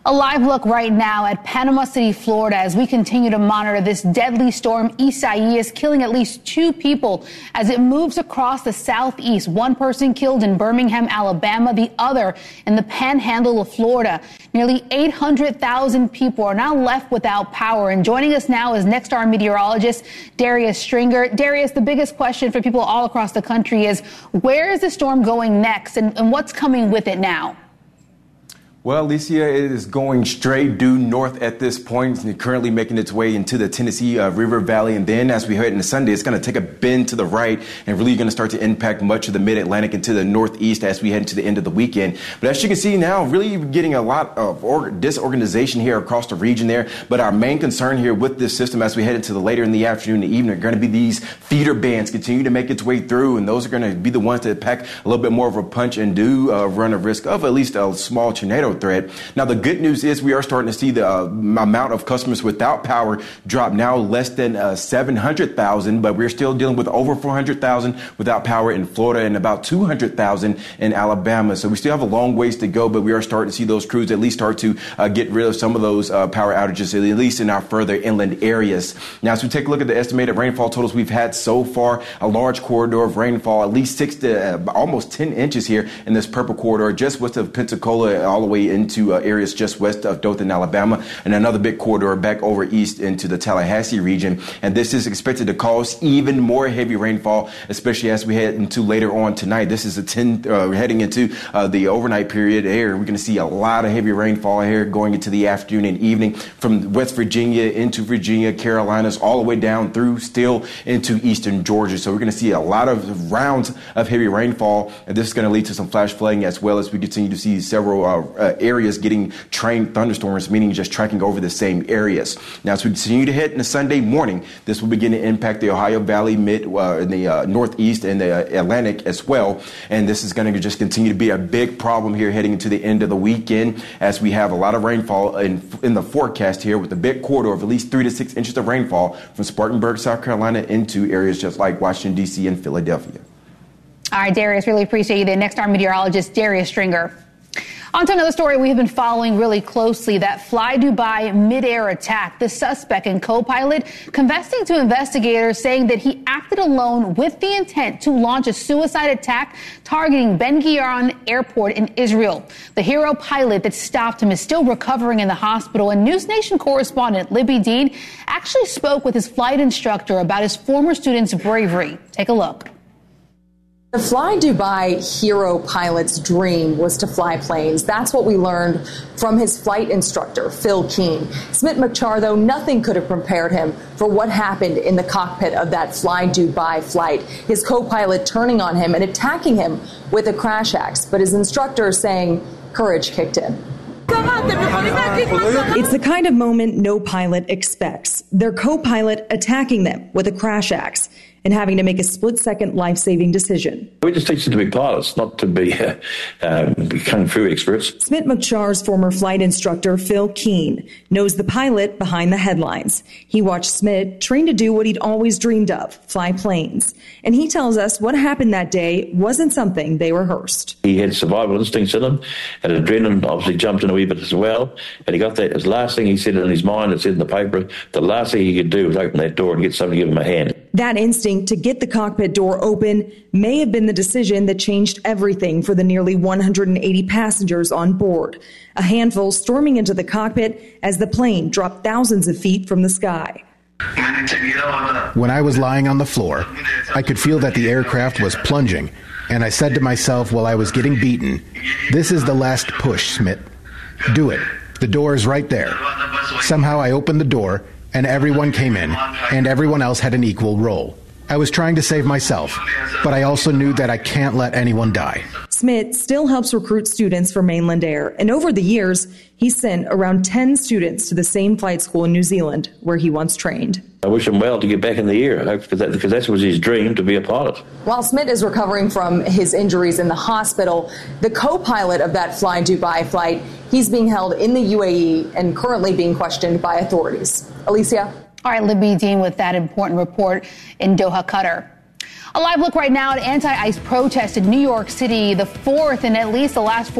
A live look right now at Panama City, Florida, as we continue to monitor this deadly storm Isaias, killing at least 2 people as it moves across the southeast. 1 person killed in Birmingham, Alabama, the other in the panhandle of Florida. Nearly 800,000 people are now left without power. And joining us now is Nexstar meteorologist Darius Stringer. Darius, the biggest question for people all across the country is, where is the storm going next and what's coming with it now? Well, Alicia, it is going straight due north at this point, and currently making its way into the Tennessee River Valley. And then as we head into Sunday, it's going to take a bend to the right and really going to start to impact much of the mid-Atlantic into the northeast as we head into the end of the weekend. But as you can see now, really getting a lot of disorganization here across the region there. But our main concern here with this system as we head into the later in the afternoon and evening are going to be these feeder bands continue to make its way through. And those are going to be the ones that pack a little bit more of a punch and do run a risk of at least a small tornado threat. Now, the good news is we are starting to see the amount of customers without power drop now less than 700,000, but we're still dealing with over 400,000 without power in Florida and about 200,000 in Alabama. So we still have a long ways to go, but we are starting to see those crews at least start to get rid of some of those power outages, at least in our further inland areas. Now, as we take a look at the estimated rainfall totals we've had so far, a large corridor of rainfall, at least 6 to almost 10 inches here in this purple corridor, just west of Pensacola, all the way into areas just west of Dothan, Alabama, and another big corridor back over east into the Tallahassee region. And this is expected to cause even more heavy rainfall, especially as we head into later on tonight. This is heading into the overnight period here. We're going to see a lot of heavy rainfall here going into the afternoon and evening from West Virginia into Virginia, Carolinas, all the way down through still into eastern Georgia. So we're going to see a lot of rounds of heavy rainfall, and this is going to lead to some flash flooding as well as we continue to see several areas getting trained thunderstorms, meaning just tracking over the same areas. Now, as we continue to head into Sunday morning, this will begin to impact the Ohio Valley, in the northeast and the Atlantic as well. And this is going to just continue to be a big problem here heading into the end of the weekend, as we have a lot of rainfall in the forecast here, with a big corridor of at least 3 to 6 inches of rainfall from Spartanburg, South Carolina, into areas just like Washington, D.C. and Philadelphia. All right, Darius, really appreciate you. The Nexstar meteorologist, Darius Stringer. On to another story we have been following really closely, that Fly Dubai mid-air attack. The suspect and co-pilot confessing to investigators, saying that he acted alone with the intent to launch a suicide attack targeting Ben Gurion Airport in Israel. The hero pilot that stopped him is still recovering in the hospital, and News Nation correspondent Libby Dean actually spoke with his flight instructor about his former student's bravery. Take a look. The Fly Dubai hero pilot's dream was to fly planes. That's what we learned from his flight instructor, Phil Keane. Smit Makhtar, though, nothing could have prepared him for what happened in the cockpit of that Fly Dubai flight. His co-pilot turning on him and attacking him with a crash axe. But his instructor is saying courage kicked in. It's the kind of moment no pilot expects. Their co-pilot attacking them with a crash axe and having to make a split-second life-saving decision. We just teach them to be pilots, not to be kung fu experts. Smit Makhtar's former flight instructor, Phil Keane, knows the pilot behind the headlines. He watched Smit train to do what he'd always dreamed of, fly planes. And he tells us what happened that day wasn't something they rehearsed. He had survival instincts in him, and adrenaline obviously jumped in a wee bit as well. And he got that, as last thing he said in his mind, it said in the paper, the last thing he could do was open that door and get somebody to give him a hand. That instinct to get the cockpit door open may have been the decision that changed everything for the nearly 180 passengers on board. A handful storming into the cockpit as the plane dropped thousands of feet from the sky. When I was lying on the floor, I could feel that the aircraft was plunging, and I said to myself while I was getting beaten, "This is the last push, Smit. Do it. The door is right there." Somehow I opened the door, and everyone came in, and everyone else had an equal role. I was trying to save myself, but I also knew that I can't let anyone die. Smit still helps recruit students for Mainland Air, and over the years, he's sent around 10 students to the same flight school in New Zealand, where he once trained. I wish him well to get back in the air, because that was his dream, to be a pilot. While Smit is recovering from his injuries in the hospital, the co-pilot of that Fly Dubai flight, he's being held in the UAE and currently being questioned by authorities. Alicia? All right, Libby Dean with that important report in Doha, Qatar. A live look right now at anti-ICE protests in New York City, the fourth in at least the last